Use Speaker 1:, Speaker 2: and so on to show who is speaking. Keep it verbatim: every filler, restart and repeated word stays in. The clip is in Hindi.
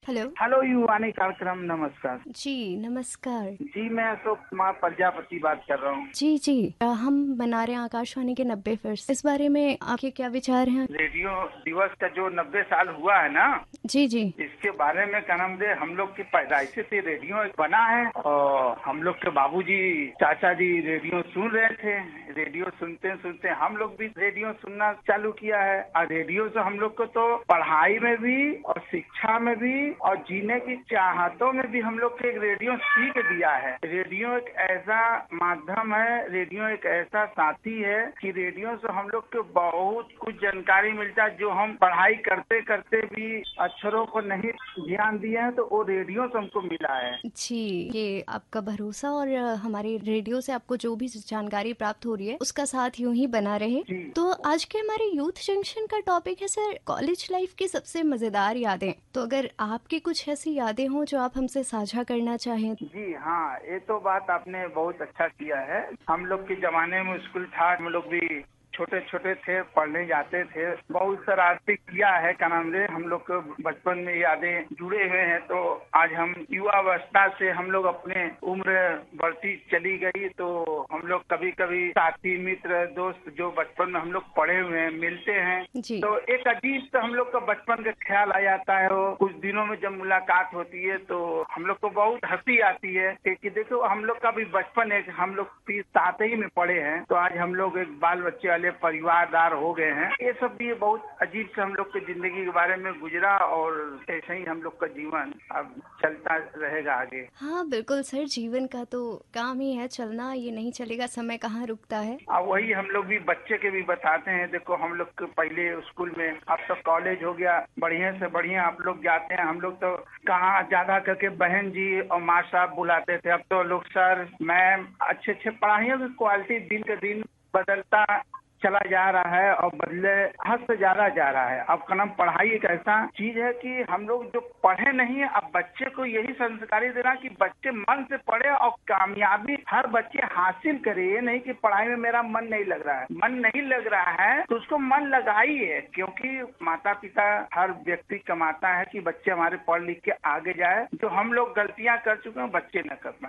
Speaker 1: हेलो।
Speaker 2: हेलो युवानी कार्यक्रम, नमस्कार।
Speaker 1: जी नमस्कार।
Speaker 2: जी मैं अशोक कुमार प्रजापति बात कर रहा हूँ।
Speaker 1: जी जी अ, हम बना रहे हैं आकाशवाणी के नब्बे फीट। इस बारे में आपके क्या विचार हैं?
Speaker 2: रेडियो दिवस का जो नब्बे साल हुआ है ना,
Speaker 1: जी जी
Speaker 2: इसके बारे में क्या नाम दे, हम लोग की पैदाइश से रेडियो एक बना है और हम लोग के बाबूजी चाचा जी रेडियो सुन रहे थे। रेडियो सुनते सुनते हम लोग भी रेडियो सुनना चालू किया है और रेडियो से हम लोग को तो पढ़ाई में भी और शिक्षा में भी और जीने की चाहतों में भी हम लोग को एक रेडियो सीख दिया है। रेडियो एक ऐसा माध्यम है, रेडियो एक ऐसा साथी है कि रेडियो से हम लोग को बहुत कुछ जानकारी मिलता है जो हम पढ़ाई करते करते भी अक्षरों को नहीं ध्यान दिए हैं, तो वो रेडियो से हमको मिला है।
Speaker 1: जी, ये आपका भरोसा और अ, हमारे रेडियो से आपको जो भी जानकारी प्राप्त हो रही है उसका साथ यूं ही बना रहे।
Speaker 2: जी
Speaker 1: तो आज के हमारे यूथ जंक्शन का टॉपिक है सर, कॉलेज लाइफ की सबसे मजेदार यादें। तो अगर आपकी कुछ ऐसी यादें हों जो आप हमसे साझा करना चाहें।
Speaker 2: जी हाँ, ये तो बात आपने बहुत अच्छा किया है। हम लोग के जमाने में स्कूल था, हम लोग भी छोटे छोटे थे, पढ़ने जाते थे, बहुत शरारती किया है। क्या नाम है, हम लोग को बचपन में यादें जुड़े हुए हैं। तो आज हम युवा अवस्था से हम लोग अपने उम्र बढ़ती चली गई, तो हम लोग कभी कभी साथी मित्र दोस्त जो बचपन में हम लोग पढ़े हुए हैं मिलते हैं,
Speaker 1: जी
Speaker 2: तो एक अजीब सा हम लोग का बचपन का ख्याल आ जाता है। वो कुछ दिनों में जब मुलाकात होती है तो हम लोग को बहुत हंसी आती है कि, कि देखो हम लोग का भी बचपन है, हम लोग भी साथ ही में पढ़े हैं, तो आज हम लोग एक बाल बच्चे वाले परिवारदार हो गए हैं। ये सब भी बहुत अजीब से हम लोग की जिंदगी के बारे में गुजरा और ऐसे ही हम लोग का जीवन अब चलता रहेगा आगे।
Speaker 1: हाँ बिल्कुल सर, जीवन का तो काम ही है चलना, ये नहीं चलेगा, समय कहाँ रुकता है।
Speaker 2: अब वही हम लोग भी बच्चे के भी बताते हैं। देखो हम लोग के पहले स्कूल में, अब तो कॉलेज हो गया, बढ़िया से बढ़िया आप लोग जाते हैं। हम लोग तो कहाँ ज्यादा करके बहन जी और माँ साहब बुलाते थे, अब तो लोग सर मैम। अच्छे अच्छे पढ़ाइयों की क्वालिटी दिन के दिन बदलता चला जा रहा है और बदले हद से ज्यादा जा रहा है। अब का नाम पढ़ाई एक ऐसा चीज है कि हम लोग जो पढ़े नहीं है, अब बच्चे को यही संस्कारी देना कि बच्चे मन से पढ़े और कामयाबी हर बच्चे हासिल करे। ये नहीं कि पढ़ाई में मेरा मन नहीं लग रहा है, मन नहीं लग रहा है तो उसको मन लगाइए, क्योंकि माता पिता हर व्यक्ति कमाता है कि बच्चे हमारे पढ़ लिख के आगे जाए। जो हम लोग गलतियां कर चुके हैं बच्चे न कर पाए।